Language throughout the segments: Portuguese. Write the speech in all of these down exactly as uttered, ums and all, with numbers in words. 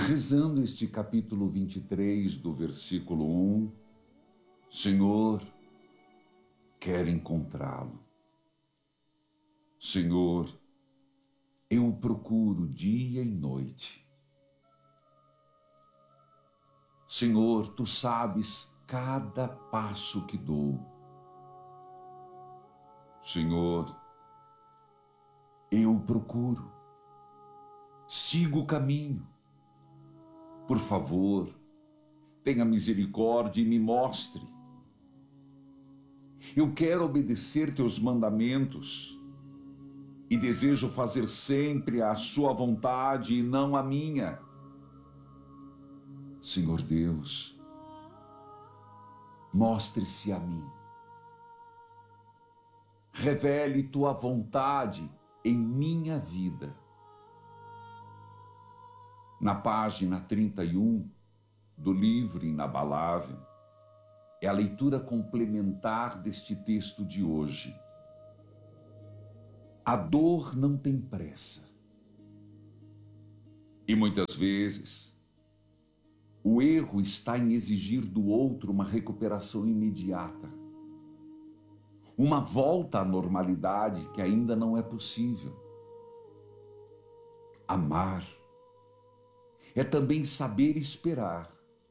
rezando este capítulo vinte e três do versículo um, Senhor, quero encontrá-lo. Senhor, eu o procuro dia e noite. Senhor, tu sabes cada passo que dou. Senhor, eu o procuro. Sigo o caminho. Por favor, tenha misericórdia e me mostre. Eu quero obedecer teus mandamentos e desejo fazer sempre a sua vontade e não a minha. Senhor Deus, mostre-se a mim. Revele tua vontade em minha vida. Na página trinta e um do livro Inabalável, é a leitura complementar deste texto de hoje. A dor não tem pressa. E muitas vezes, o erro está em exigir do outro uma recuperação imediata, uma volta à normalidade que ainda não é possível. Amar é também saber esperar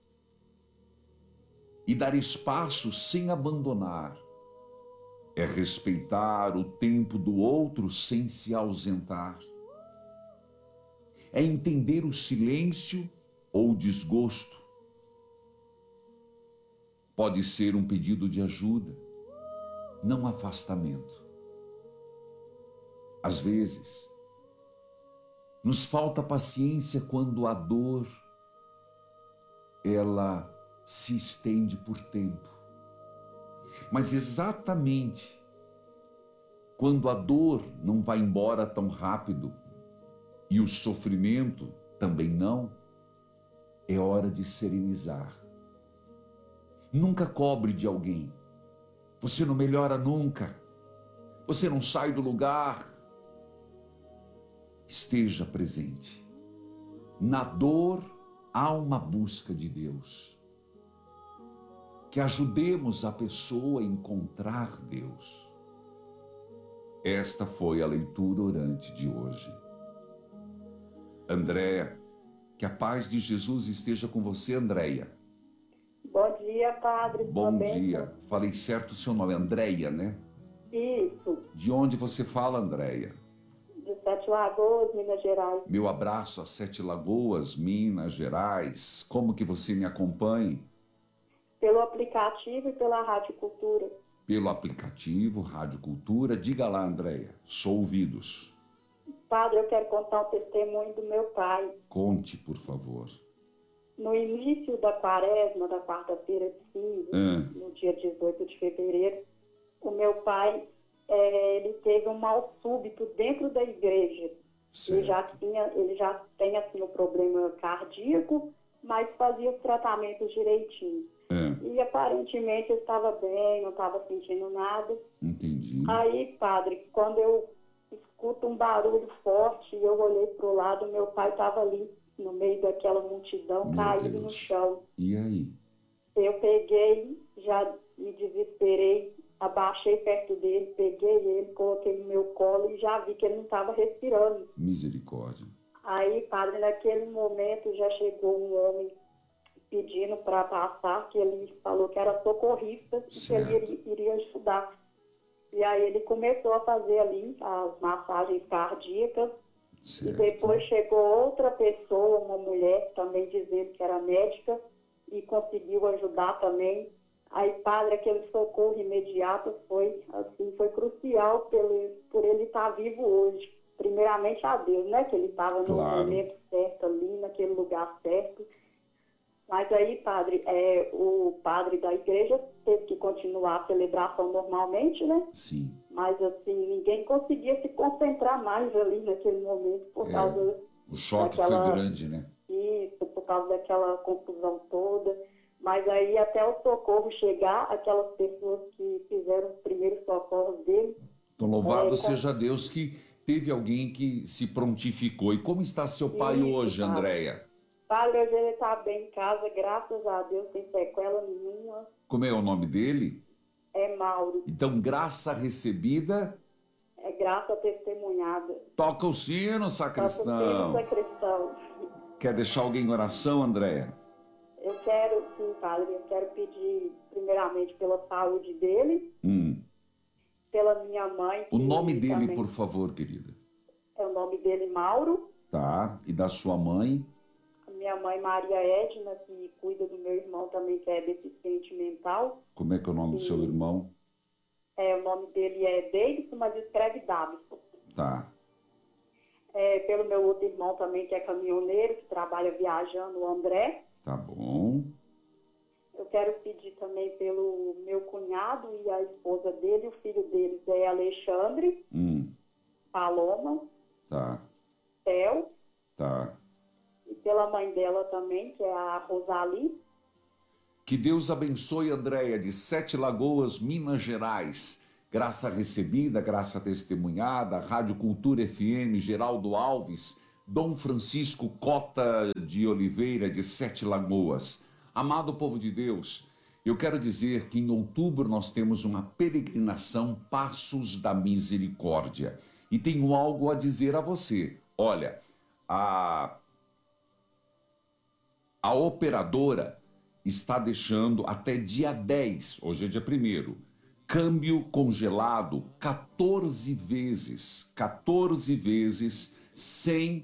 e dar espaço sem abandonar. É respeitar o tempo do outro sem se ausentar. É entender o silêncio ou o desgosto. Pode ser um pedido de ajuda, não afastamento. Às vezes, nos falta paciência quando a dor, ela se estende por tempo. Mas exatamente quando a dor não vai embora tão rápido e o sofrimento também não, é hora de serenizar. Nunca cobre de alguém. Você não melhora nunca. Você não sai do lugar. Esteja presente. Na dor há uma busca de Deus. Que ajudemos a pessoa a encontrar Deus. Esta foi a leitura orante de hoje. Andréia, que a paz de Jesus esteja com você, Andréia. Bom dia, padre. Bom dia. Falei certo o seu nome, Andréia, né? Isso. De onde você fala, Andréia? De Sete Lagoas, Minas Gerais. Meu abraço a Sete Lagoas, Minas Gerais. Como que você me acompanha? Pelo aplicativo e pela Rádio Cultura. Pelo aplicativo, Rádio Cultura. Diga lá, Andréia. Sou ouvidos. Padre, eu quero contar um testemunho do meu pai. Conte, por favor. No início da quaresma, da quarta-feira de cinza, Ah. no dia dezoito de fevereiro, o meu pai, é, ele teve um mal súbito dentro da igreja. Ele já, tinha, ele já tem assim, um problema cardíaco, mas fazia os tratamentos direitinho. É. E aparentemente eu estava bem, não estava sentindo nada. Entendi. Aí, padre, quando eu escuto um barulho forte e eu olhei para o lado, meu pai estava ali no meio daquela multidão, Meu caído Deus. no chão. E aí? Eu peguei, já me desesperei, abaixei perto dele, peguei ele, coloquei no meu colo e já vi que ele não estava respirando. Misericórdia. Aí, padre, naquele momento já chegou um homem pedindo para passar, que ele falou que era socorrista e que ele iria, iria ajudar. E aí ele começou a fazer ali as massagens cardíacas. Certo. E depois chegou outra pessoa, uma mulher, também dizendo que era médica, e conseguiu ajudar também. Aí, padre, aquele socorro imediato foi, assim, foi crucial pelo, por ele estar vivo hoje. Primeiramente a Deus, né? Que ele estava Claro. no momento certo ali, naquele lugar certo. Mas aí, padre, é, o padre da igreja teve que continuar a celebração normalmente, né? Sim. Mas, assim, ninguém conseguia se concentrar mais ali naquele momento por É, causa o choque daquela... foi grande, né? Isso, por causa daquela confusão toda. Mas aí, até o socorro chegar, aquelas pessoas que fizeram os primeiros socorros dele... Então, louvado É, seja Deus que teve alguém que se prontificou. E como está seu pai Isso, hoje, padre. Andréia? Padre, hoje ele está bem em casa, graças a Deus, sem sequela nenhuma. Como é o nome dele? É Mauro. Então, graça recebida. É graça testemunhada. Toca o sino, sacristão. Toca o sino, sacristão. Quer deixar alguém em oração, Andréia? Eu quero, sim, Padre, eu quero pedir primeiramente pela saúde dele, Hum. pela minha mãe. O nome dele, também... por favor, querida. É o nome dele, Mauro. Tá, e da sua mãe? A minha mãe, Maria Edna, que cuida do meu irmão também, que é deficiente mental. Como é que é o nome e... do seu irmão? É, o nome dele é Davidson, mas escreve Davidson. Tá. É, pelo meu outro irmão também, que é caminhoneiro, que trabalha viajando, o André. Tá bom. Eu quero pedir também pelo meu cunhado e a esposa dele, o filho deles é Alexandre, hum. Paloma, tá. Theo, tá. e pela mãe dela também, que é a Rosali. Que Deus abençoe, Andréia, de Sete Lagoas, Minas Gerais. Graça recebida, graça testemunhada, Rádio Cultura F M, Geraldo Alves, Dom Francisco Cota de Oliveira, de Sete Lagoas. Amado povo de Deus, eu quero dizer que em outubro nós temos uma peregrinação Passos da Misericórdia. E tenho algo a dizer a você. Olha, a, a operadora está deixando até dia dez, hoje é dia primeiro, câmbio congelado quatorze vezes, quatorze vezes sem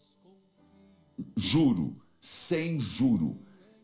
juro, sem juro.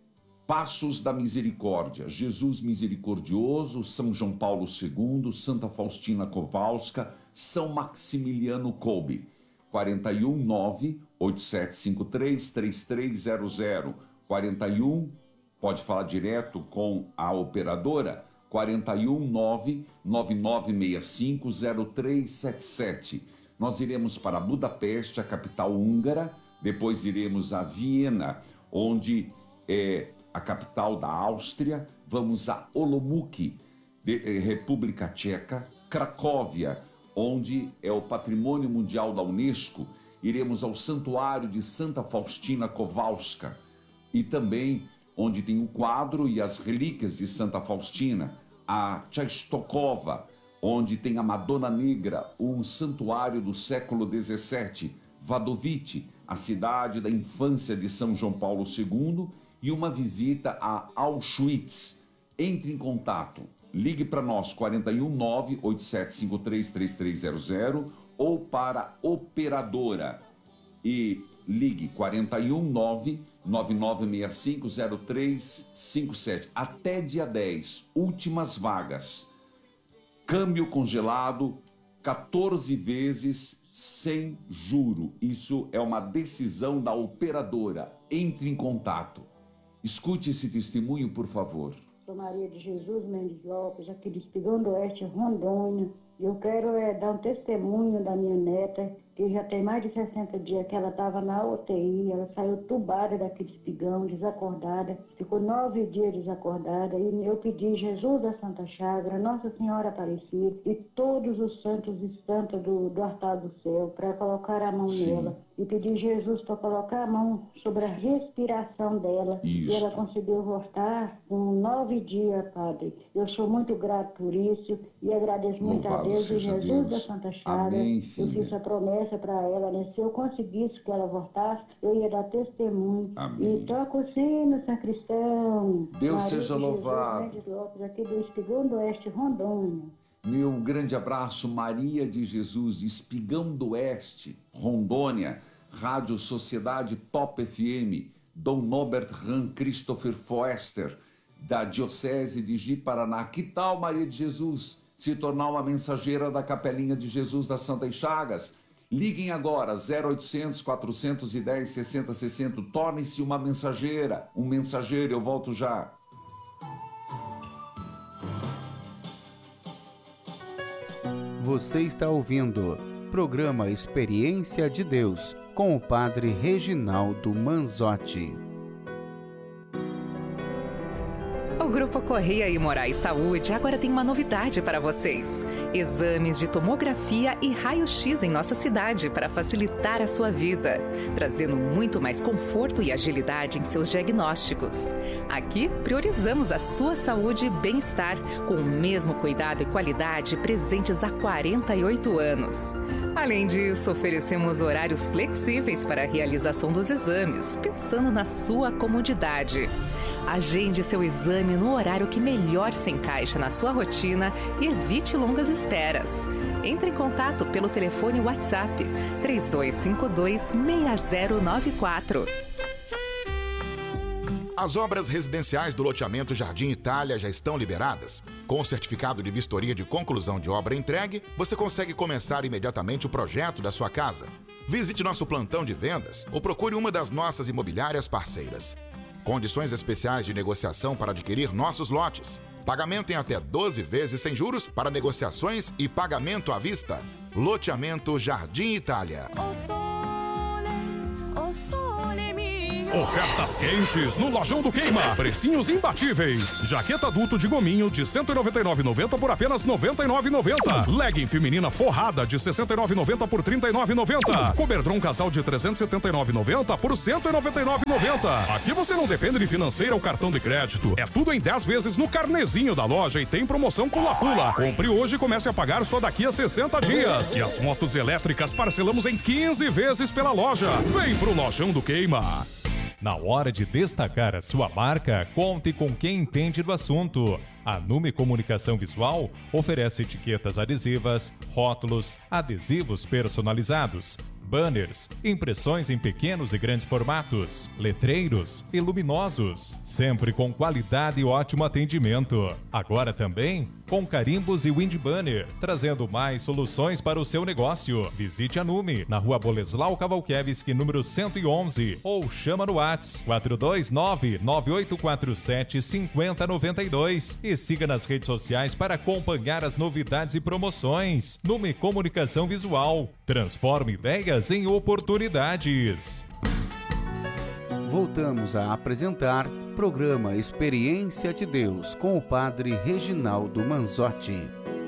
Passos da Misericórdia, Jesus Misericordioso, São João Paulo segundo, Santa Faustina Kowalska, São Maximiliano Kolbe. quarenta e um, nove, oito sete cinco três, três três zero zero. quarenta e um, pode falar direto com a operadora, quarenta e um, nove, nove nove seis cinco, zero três sete sete. Nós iremos para Budapeste, a capital húngara, depois iremos a Viena, onde é a capital da Áustria, vamos a Olomouc, de, República Tcheca, Cracóvia, onde é o Patrimônio Mundial da Unesco, iremos ao Santuário de Santa Faustina Kowalska, e também onde tem o quadro e as relíquias de Santa Faustina, a Częstochowa, onde tem a Madonna Negra, um santuário do século dezessete, Wadowice, a cidade da infância de São João Paulo segundo, e uma visita a Auschwitz. Entre em contato, ligue para nós, quarenta e um, nove, oito sete cinco três, três três zero zero, ou para operadora, e ligue quarenta e um, nove, nove nove seis cinco, zero três cinco sete. Até dia dez, últimas vagas. Câmbio congelado, quatorze vezes sem juro. Isso é uma decisão da operadora. Entre em contato. Escute esse testemunho, por favor. Sou Maria de Jesus Mendes Lopes, aqui do Espigão do Oeste, Rondônia. Eu quero é, dar um testemunho da minha neta, que já tem mais de sessenta dias que ela estava na U T I, ela saiu tubada daquele espigão, desacordada, ficou nove dias desacordada, e eu pedi Jesus da Santa Chagra, Nossa Senhora Aparecida e todos os santos e santas do, do altar do céu para colocar a mão Sim. nela. E pedi Jesus para colocar a mão sobre a respiração dela. Isso. E ela conseguiu voltar com nove dias, Padre. Eu sou muito grato por isso e agradeço muito Louvado a Deus e Jesus Deus. da Santa Chaga. Amém, eu filha. fiz a promessa para ela, né? Se eu conseguisse que ela voltasse, eu ia dar testemunho. Amém. E toca o sino, sacristão. Deus Maria seja de louvado. Jesus Mendes Lopes, aqui do Espigão do Oeste, Rondônia. Meu grande abraço, Maria de Jesus, de Espigão do Oeste, Rondônia, Rádio Sociedade Top F M, Dom Norbert Ran Christopher Foester, da Diocese de Ji-Paraná. Que tal, Maria de Jesus, se tornar uma mensageira da Capelinha de Jesus das Santas Chagas? Liguem agora, zero oitocentos, quatrocentos e dez, sessenta sessenta, torne-se uma mensageira, um mensageiro, eu volto já. Você está ouvindo programa Experiência de Deus com o Padre Reginaldo Manzotti. O Grupo Correia e Moraes Saúde agora tem uma novidade para vocês. Exames de tomografia e raio-x em nossa cidade para facilitar a sua vida, trazendo muito mais conforto e agilidade em seus diagnósticos. Aqui, priorizamos a sua saúde e bem-estar, com o mesmo cuidado e qualidade presentes há quarenta e oito anos. Além disso, oferecemos horários flexíveis para a realização dos exames, pensando na sua comodidade. Agende seu exame no horário que melhor se encaixa na sua rotina e evite longas esperas. Entre em contato pelo telefone WhatsApp três dois cinco dois, seis zero nove quatro. As obras residenciais do loteamento Jardim Itália já estão liberadas. Com o certificado de vistoria de conclusão de obra entregue, você consegue começar imediatamente o projeto da sua casa. Visite nosso plantão de vendas ou procure uma das nossas imobiliárias parceiras. Condições especiais de negociação para adquirir nossos lotes. Pagamento em até doze vezes sem juros para negociações e pagamento à vista. Loteamento Jardim Itália. O sole, o sole mio. Ofertas quentes no Lojão do Queima. Precinhos imbatíveis. Jaqueta adulto de gominho de cento e noventa e nove reais e noventa centavos por apenas noventa e nove reais e noventa centavos. Legging feminina forrada de sessenta e nove reais e noventa centavos por trinta e nove reais e noventa centavos. Coberdron casal de trezentos e setenta e nove reais e noventa centavos por cento e noventa e nove reais e noventa centavos. Aqui você não depende de financeira ou cartão de crédito. É tudo em dez vezes no carnezinho da loja e tem promoção pula-pula. Compre hoje e comece a pagar só daqui a sessenta dias. E as motos elétricas parcelamos em quinze vezes pela loja. Vem pro Lojão do Queima. Na hora de destacar a sua marca, conte com quem entende do assunto. A Nume Comunicação Visual oferece etiquetas adesivas, rótulos, adesivos personalizados, banners, impressões em pequenos e grandes formatos, letreiros e luminosos, sempre com qualidade e ótimo atendimento. Agora também com carimbos e wind banner, trazendo mais soluções para o seu negócio. Visite a Nume, na rua Boleslau Cavalkiewicz, número cento e onze, ou chama no WhatsApp quatro dois nove, nove oito quatro sete, cinco zero nove dois e siga nas redes sociais para acompanhar as novidades e promoções. Nume Comunicação Visual, transforma ideias em oportunidades. Voltamos a apresentar programa Experiência de Deus com o Padre Reginaldo Manzotti.